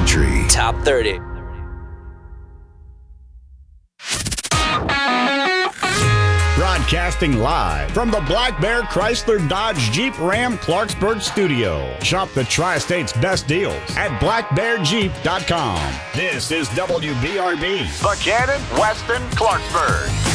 country. Top 30. Broadcasting live from the Black Bear Chrysler Dodge Jeep Ram Clarksburg studio. Shop the Tri-State's best deals at blackbearjeep.com. This is WBRB, Buchanan, Weston, Clarksburg.